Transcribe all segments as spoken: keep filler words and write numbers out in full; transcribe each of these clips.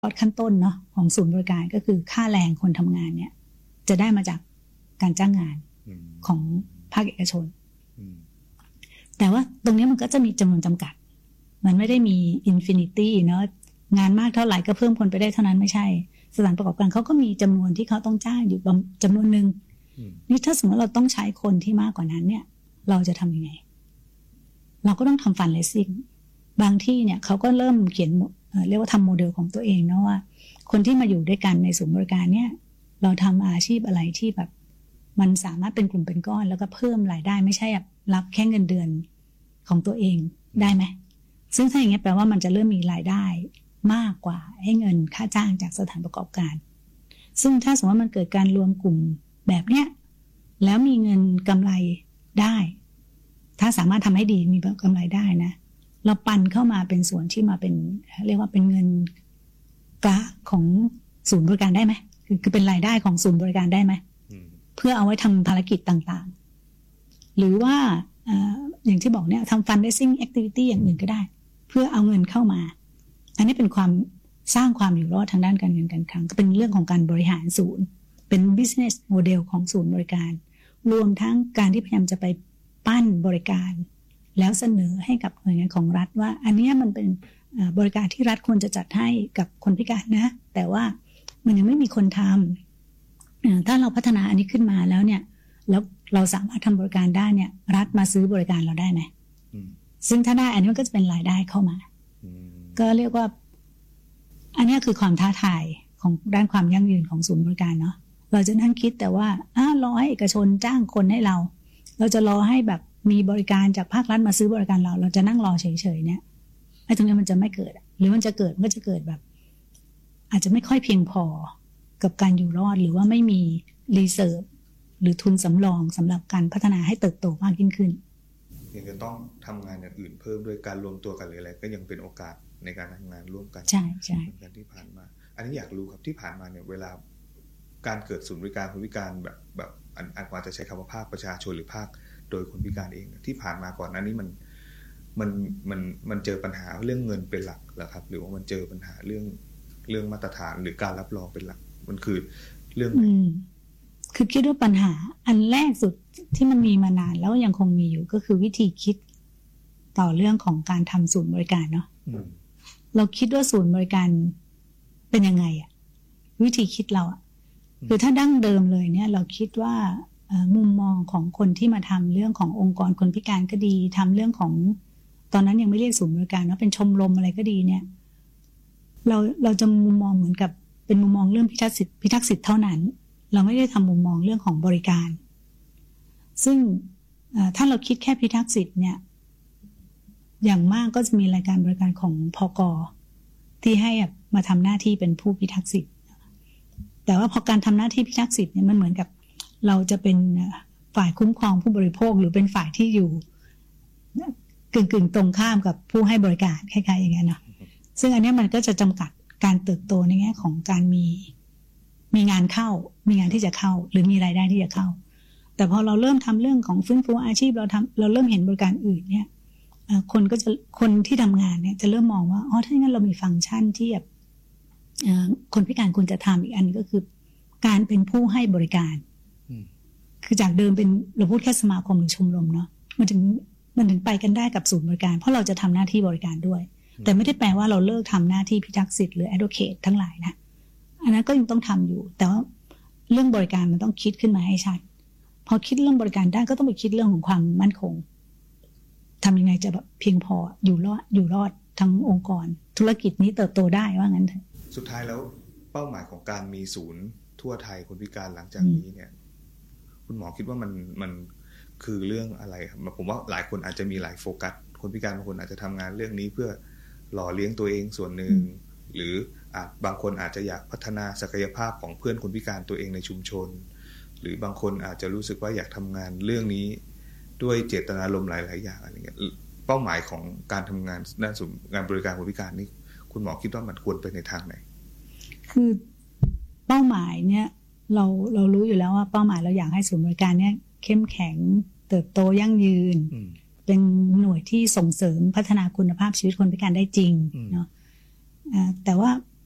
ขั้นต้นเนาะของศูนย์บริการก็คือค่าแรงคนทำงานเนี่ยจะได้มาจากการจ้างงานของภาคเอกชนแต่ว่าตรงนี้มันก็จะมีจำนวนจำกัดมันไม่ได้มีอินฟินิตี้เนาะงานมากเท่าไหร่ก็เพิ่มคนไปได้เท่านั้นไม่ใช่สถานประกอบการเขาก็มีจำนวนที่เขาต้องจ้างอยู่จำนวนหนึ่งนี่ถ้าสมมติเราต้องใช้คนที่มากกว่านั้นเนี่ยเราจะทำยังไงเราก็ต้องทำฟันเลสซิ่งบางที่เนี่ยเขาก็เริ่มเขียนเรียกว่าทำโมเดลของตัวเองนะว่าคนที่มาอยู่ด้วยกันในศูนย์บริการเนี่ยเราทำอาชีพอะไรที่แบบมันสามารถเป็นกลุ่มเป็นก้อนแล้วก็เพิ่มรายได้ไม่ใช่แบบรับแค่เงินเดือนของตัวเองได้ไหมซึ่งถ้าอย่างนี้แปลว่ามันจะเริ่มมีรายได้มากกว่าให้เงินค่าจ้างจากสถานประกอบการซึ่งถ้าสมมติว่ามันเกิดการรวมกลุ่มแบบเนี้ยแล้วมีเงินกำไรได้ถ้าสามารถทำให้ดีมีกำไรได้นะเราปันเข้ามาเป็นส่วนที่มาเป็นเรียกว่าเป็นเงินกะของศูนย์บริการได้ไหมคือคือเป็นรายได้ของศูนย์บริการได้ไหมเพื่อเอาไว้ทำภารกิจต่างๆหรือว่าอย่างที่บอกเนี่ยทำ fundraising activity อย่างอื่นก็ได้เพื่อเอาเงินเข้ามาอันนี้เป็นความสร้างความอยู่รอดทางด้านการเงินการคลังก็เป็นเรื่องของการบริหารศูนย์เป็น business model ของศูนย์บริการรวมทั้งการที่พยายามจะไปปั้นบริการแล้วเสนอให้กับหน่วยงานของรัฐว่าอันนี้มันเป็นบริการที่รัฐควรจะจัดให้กับคนพิการนะแต่ว่ามันยังไม่มีคนทำถ้าเราพัฒนาอันนี้ขึ้นมาแล้วเนี่ยแล้วเราสามารถทำบริการได้เนี่ยรัฐมาซื้อบริการเราได้ไหมซึ่งถ้าได้อันนี้มันก็จะเป็นรายได้เข้ามาก็เรียกว่าอันนี้คือความท้าทายของด้านความยั่งยืนของศูนย์บริการเนาะเราจะนั่งคิดแต่ว่าอ้ารอให้เอกชนจ้างคนให้เราเราจะรอให้แบบมีบริการจากภาครัฐมาซื้อบริการเราเราจะนั่งรอเฉยๆเนี่ยไอ้ตรงนี้มันจะไม่เกิดหรือมันจะเกิดมันก็จะเกิดแบบอาจจะไม่ค่อยเพียงพอกับการอยู่รอดหรือว่าไม่มีรีเซิร์ฟหรือทุนสำรองสำหรับการพัฒนาให้เติบโตมากยิ่งขึ้นยังจะต้องทำงานอย่างอื่นเพิ่มด้วยการรวมตัวกันหรืออะไรก็ยังเป็นโอกาสในการทำงานร่วมกันใช่ใช่เหมือนกันที่ผ่านมาอันนี้อยากรู้ครับที่ผ่านมาเนี่ยเวลาการเกิดศูนย์บริการคนพิการแบบแบบอันอาจจะใช้คำว่าภาคประชาชนหรือภาคโดยคนพิการเองที่ผ่านมาก่อนอันนี้มันมันมันมันเจอปัญหาเรื่องเงินเป็นหลักเหรอครับหรือว่ามันเจอปัญหาเรื่องเรื่องมาตรฐานหรือการรับรองเป็นหลักมันคือเรื่องไหนคือคิดว่าปัญหาอันแรกสุดที่มันมีมานานแล้วยังคงมีอยู่ก็คือวิธีคิดต่อเรื่องของการทำศูนย์บริการเนาะเราคิดว่าศูนย์บริการเป็นยังไงอะวิธีคิดเราอะคือถ้าดั้งเดิมเลยเนี่ยเราคิดว่ามุมมองของคนที่มาทำเรื่องขององค์กรคนพิการก็ดีทำเรื่องของตอนนั้นยังไม่เรียกศูนย์บริการเนาะเป็นชมรมอะไรก็ดีเนี่ยเราเราจะมุมมองเหมือนกับเป็นมุมมองเรื่องพิทักษ์สิทธิพิทักษ์สิทธิ์เท่านั้นเราไม่ได้ทำมุมมองเรื่องของบริการซึ่งถ้าเราคิดแค่พิทักษ์สิทธิ์เนี่ยอย่างมากก็จะมีรายการบริการของพก.ที่ให้มาทำหน้าที่เป็นผู้พิทักษ์สิทธิ์แต่ว่าพอการทำหน้าที่พิทักษ์สิทธิ์เนี่ยมันเหมือนกับเราจะเป็นฝ่ายคุ้มครองผู้บริโภคหรือเป็นฝ่ายที่อยู่กึ่งๆตรงข้ามกับผู้ให้บริการคล้ายๆอย่างเงี้ยเนาะซึ่งอันนี้มันก็จะจำกัดการเติบโตในแง่ของการมีมีงานเข้ามีงานที่จะเข้าหรือมีรายได้ที่จะเข้าแต่พอเราเริ่มทำเรื่องของฟื้นฟูอาชีพเราทำเราเริ่มเห็นบริการอื่นเนี่ยคนก็จะคนที่ทำงานเนี่ยจะเริ่มมองว่าอ๋อถ้าอย่างนั้นเรามีฟังก์ชันที่แบบคนพิการควรจะทำอีกอันก็คือการเป็นผู้ให้บริการคือจากเดิมเป็นเราพูดแค่สมาคมหรือชมรมเนาะมันถึงมันถึงไปกันได้กับศูนย์บริการเพราะเราจะทำหน้าที่บริการด้วยแต่ไม่ได้แปลว่าเราเลิกทำหน้าที่พิทักษ์สิทธิ์หรือ advocate ทั้งหลายนะอันนั้นก็ยังต้องทำอยู่แต่ว่าเรื่องบริการมันต้องคิดขึ้นมาให้ชัดพอคิดเรื่องบริการได้ก็ต้องไปคิดเรื่องของความมั่นคงทำยังไงจะแบบเพียงพออยู่รอดอยู่รอดทั้งองค์กรธุรกิจนี้เติบโตได้ว่างั้นเถอะสุดท้ายแล้วเป้าหมายของการมีศูนย์ทั่วไทยคนพิการหลังจากนี้เนี่ยคุณหมอคิดว่ามันมันคือเรื่องอะไรครับผมว่าหลายคนอาจจะมีหลายโฟกัสคนพิการบางคนอาจจะทำงานเรื่องนี้เพื่อหล่อเลี้ยงตัวเองส่วนหนึ่งหรืออาจบางคนอาจจะอยากพัฒนาศักยภาพของเพื่อนคนพิการตัวเองในชุมชนหรือบางคนอาจจะรู้สึกว่าอยากทำงานเรื่องนี้ด้วยเจตนารมณ์หลายๆอย่างอะไรเงี้ยเป้าหมายของการทำงานด้านงานบริการคนพิการนี่คุณหมอคิดว่ามันควรไปในทางไหนคือเป้าหมายเนี่ยเราเรารู้อยู่แล้วว่าเป้าหมายเราอยากให้ศูนย์บริการเนี่ยเข้มแข็งเติบโตยั่งยืนเป็นหน่วยที่ส่งเสริมพัฒนาคุณภาพชีวิตคนพิการได้จริงเนาะแต่ว่า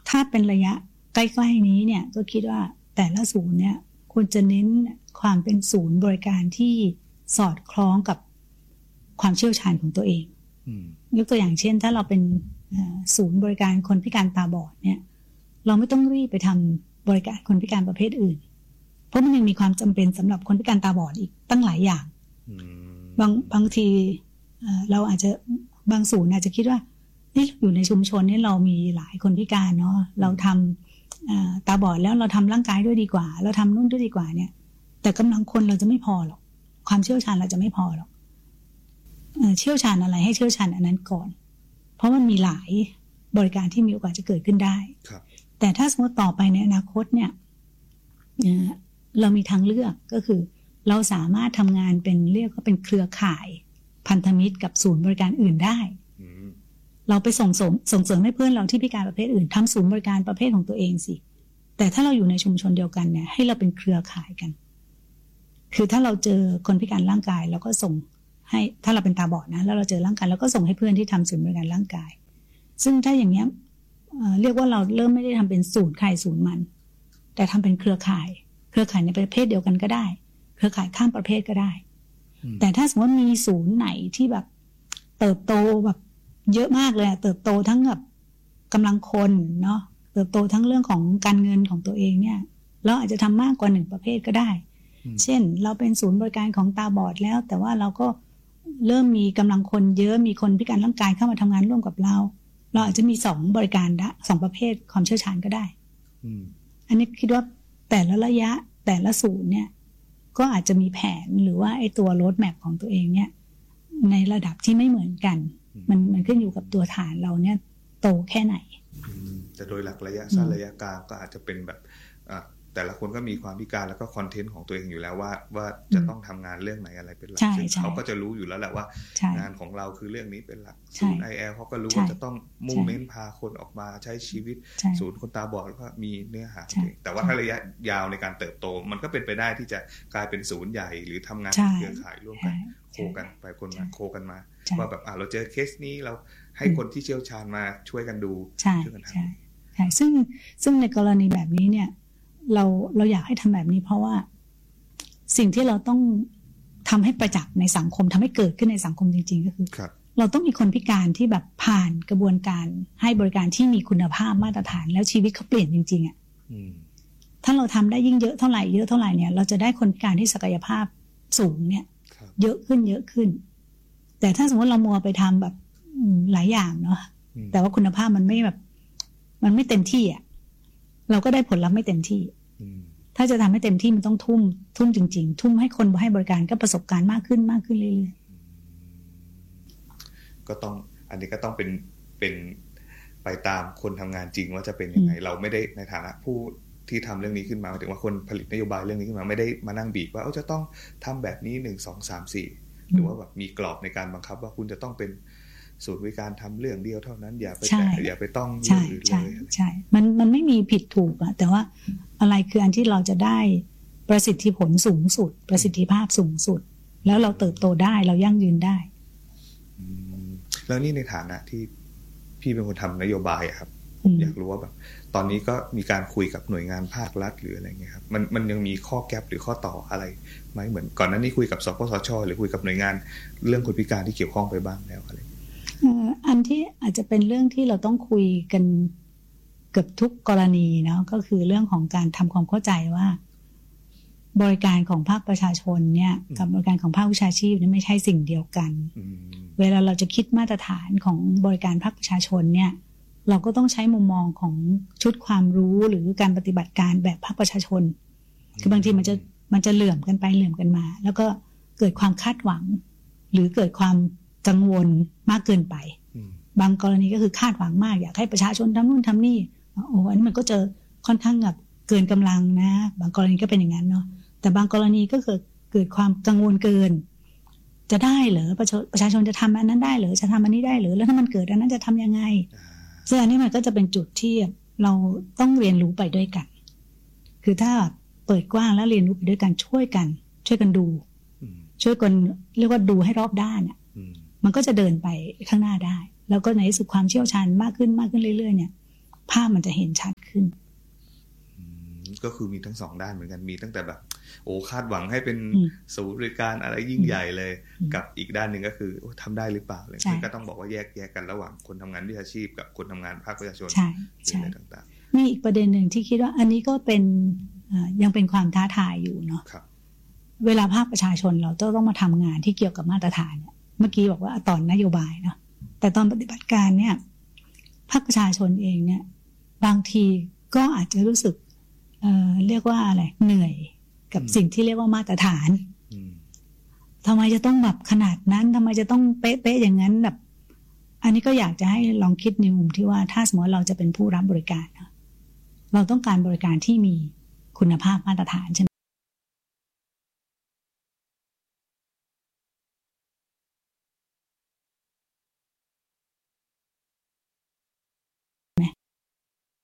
ถ้าเป็นระยะใกล้ๆนี้เนี่ยก็คิดว่าแต่ละศูนย์เนี่ยควรจะเน้นความเป็นศูนย์บริการที่สอดคล้องกับความเชี่ยวชาญของตัวเองยกตัวอย่างเช่นถ้าเราเป็นศูนย์บริการคนพิการตาบอดเนี่ยเราไม่ต้องรีบไปทำบริการคนพิการประเภทอื่นเพราะมันยังมีความจำเป็นสำหรับคนพิการตาบอดอีกตั้งหลายอย่างบางบางทีเราอาจจะบางศูนย์อาจจะคิดว่านี่อยู่ในชุมชนนี่เรามีหลายคนพิการเนาะเราทำตาบอดแล้วเราทำร่างกายด้วยดีกว่าเราทำนู่นด้วยดีกว่าเนี่ยแต่กำลังคนเราจะไม่พอหรอกความเชี่ยวชาญเราจะไม่พอหรอกเชี่ยวชาญอะไรให้เชี่ยวชาญอันนั้นก่อนเพราะมันมีหลายบริการที่มีโอกาสจะเกิดขึ้นได้แต่ถ้าสมมติต่อไปในอนาคตเนี่ยเรามีทางเลือกก็คือเราสามารถทำงานเป็นเรียกว่าเป็นเครือข่ายพันธมิตรกับศูนย์บริการอื่นได้เราไปส่งเสริมส่งเสริมให้เพื่อนเราที่พิการประเภทอื่นทำศูนย์บริการประเภทของตัวเองสิแต่ถ้าเราอยู่ในชุมชนเดียวกันเนี่ยให้เราเป็นเครือข่ายกันคือถ้าเราเจอคนพิการร่างกายเราก็ส่งให้ถ้าเราเป็นตาบอดนะแล้วเราเจอร่างกายเราก็ส่งให้เพื่อนที่ทำศูนย์บริการร่างกายซึ่งถ้าอย่างเนี้ย เอ่อ เรียกว่าเราเริ่มไม่ได้ทำเป็นศูนย์ใครศูนย์มันแต่ทำเป็นเครือข่ายเครือข่ายในประเภทเดียวกันก็ได้เครือข่ายข้ามประเภทก็ได้แต่ถ้าสมมติว่ามีศูนย์ไหนที่แบบเติบโตแบบเยอะมากเลยเติบโตทั้งแบบกำลังคนเนาะเติบโตทั้งเรื่องของการเงินของตัวเองเนี่ยเราอาจจะทำมากกว่าหนึ่งประเภทก็ได้เช่นเราเป็นศูนย์บริการของตาบอดแล้วแต่ว่าเราก็เริ่มมีกำลังคนเยอะมีคนพิการร่างกายเข้ามาทำงานร่วมกับเราเราอาจจะมีสองบริการละสองประเภทความเชี่ยวชาญก็ได้อันนี้คิดว่าแต่ละระยะแต่ละศูนย์เนี่ยก็อาจจะมีแผนหรือว่าไอ้ตัวโรดแมพของตัวเองเนี่ยในระดับที่ไม่เหมือนกันมันมันขึ้นอยู่กับตัวฐานเราเนี่ยโตแค่ไหนแต่โดยหลักระยะสั้นระยะกลางก็อาจจะเป็นแบบแต่ละคนก็มีความพิการแล้วก็คอนเทนต์ของตัวเองอยู่แล้วว่าว่าจะต้องทำงานเรื่องไหนอะไรเป็นหลักเขาก็จะรู้อยู่แล้วแหละว่างานของเราคือเรื่องนี้เป็นหลักศูนย์ ไอ แอล เขาก็รู้ว่าจะต้องมุ่งเน้นพาคนออกมาใช้ชีวิตศูนย์คนตาบอดก็มีเนื้อหาแต่ว่าถ้าระยะยาวในการเติบโตมันก็เป็นไปได้ที่จะกลายเป็นศูนย์ใหญ่หรือทำงานเครือข่ายร่วมกันโคกันไปคนมาโคกันมาว่าแบบอ่าเราเจอเคสนี้เราให้คนที่เชี่ยวชาญมาช่วยกันดูช่วยกันทำใช่ซึ่งซึ่งในกรณีแบบนี้เนี่ยเราเราอยากให้ทำแบบนี้เพราะว่าสิ่งที่เราต้องทำให้ประจักษ์ในสังคมทำให้เกิดขึ้นในสังคมจริงๆก็คือเราต้องมีคนพิการที่แบบผ่านกระบวนการให้บริการที่มีคุณภาพมาตรฐานแล้วชีวิตเขาเปลี่ยนจริงๆอ่ะถ้าเราทำได้ยิ่งเยอะเท่าไหร่เยอะเท่าไหร่เนี่ยเราจะได้คนพิการที่ศักยภาพสูงเนี่ยเยอะขึ้นเยอะขึ้นแต่ถ้าสมมติเรามัวไปทำแบบหลายอย่างเนาะแต่ว่าคุณภาพมันไม่แบบมันไม่เต็มที่อ่ะเราก็ได้ผลลัพธ์ไม่เต็มที่ถ้าจะทำให้เต็มที่มันต้องทุ่มทุ่มจริงๆทุ่มให้คนให้บริการก็ประสบการณ์มากขึ้นมากขึ้นเรื่อยๆก็ต้องอันนี้ก็ต้องเป็นเป็นไปตามคนทำงานจริงว่าจะเป็นยังไงเราไม่ได้ในฐานะผู้ที่ทำเรื่องนี้ขึ้นมาหมายถึงว่าคนผลิตนโยบายเรื่องนี้ขึ้นมาไม่ได้มานั่งบีบว่าเอาจะต้องทำแบบนี้หนึ่งสองสามสี่หรือว่าแบบมีกรอบในการบังคับว่าคุณจะต้องเป็นศูนย์บริการทำเรื่องเดียวเท่านั้นอย่าไปแต่อย่าไปต้องเรื่องอื่นเลยใช่มันมันไม่มีผิดถูกอะแต่ว่าอะไรคืออันที่เราจะได้ประสิทธิผลสูงสุดประสิทธิภาพสูงสุดแล้วเราเติบโตได้เรายั่งยืนได้แล้วนี่ในฐานะที่พี่เป็นคนทำนโยบายครับอยากรู้ว่าแบบตอนนี้ก็มีการคุยกับหน่วยงานภาครัฐหรืออะไรเงี้ยครับมันมันยังมีข้อแกปหรือข้อต่ออะไรไหมเหมือนก่อนหน้านี้คุยกับสปสช.หรือคุยกับหน่วยงานเรื่องคนพิการที่เกี่ยวข้องไปบ้างแล้วอะไรอันที่อาจจะเป็นเรื่องที่เราต้องคุยกันเกือบทุกกรณีเนาะก็คือเรื่องของการทำความเข้าใจว่าบริการของภาคประชาชนเนี่ยกับบริการของภาควิชาชีพนี่ไม่ใช่สิ่งเดียวกันเวลาเราจะคิดมาตรฐานของบริการภาคประชาชนเนี่ยเราก็ต้องใช้มุมมองของชุดความรู้หรือการปฏิบัติการแบบภาคประชาชนคือบางทีมันจะมันจะเหลื่อมกันไปเหลื่อมกันมาแล้วก็เกิดความคาดหวังหรือเกิดความกังวลมากเกินไปบางกรณีก็คือคาดหวังมากอยากให้ประชาชนทำนู่นทำนี่โอ้อันนี้มันก็จะค่อนข้างแบบเกินกำลังนะบางกรณีก็เป็นอย่างนั้นเนาะแต่บางกรณีก็เกิดเกิดความกังวลเกินจะได้เหรอประชาประชาชนจะทำอันนั้นได้เหรอจะทำอันนี้ได้เหรอแล้วถ้ามันเกิดอันนั้นจะทำยังไงซึ่งอันนี้มันก็จะเป็นจุดที่เราต้องเรียนรู้ไปด้วยกันคือถ้าเปิดกว้างแล้วเรียนรู้ไปด้วยกันช่วยกันช่วยกันดูช่วยกันเรียกว่าดูให้รอบด้านอ่ะมันก็จะเดินไปข้างหน้าได้แล้วก็ในสุดความเชี่ยวชาญมากขึ้นมากขึ้นเรื่อยๆเนี่ยภาพมันจะเห็นชัดขึ้นก็คือมีทั้งสองด้านเหมือนกันมีตั้งแต่แบบโอ้คาดหวังให้เป็นศูนย์บริการอะไรยิ่งใหญ่เลยกับอีกด้านหนึ่งก็คือทำได้หรือเปล่าเลยก็ต้องบอกว่าแยกแยกกันระหว่างคนทำงานวิชาชีพกับคนทำงานภาคประชาชนอะไรต่างๆมีอีกประเด็นหนึ่งที่คิดว่าอันนี้ก็เป็นยังเป็นความท้าทายอยู่เนาะเวลาภาคประชาชนเราต้องมาทำงานที่เกี่ยวกับมาตรฐานเนี่ยเมื่อกี้บอกว่าตอนนโยบายเนาะแต่ตอนปฏิบัติการเนี่ยภาคประชาชนเองเนี่ยบางทีก็อาจจะรู้สึก เอ่อ เรียกว่าอะไรเหนื่อยกับสิ่งที่เรียกว่ามาตรฐานทำไมจะต้องแบบขนาดนั้นทำไมจะต้องเป๊ะๆอย่างนั้นแบบอันนี้ก็อยากจะให้ลองคิดในมุมที่ว่าถ้าสมมติเราจะเป็นผู้รับบริการเราต้องการบริการที่มีคุณภาพมาตรฐานใช่ไหม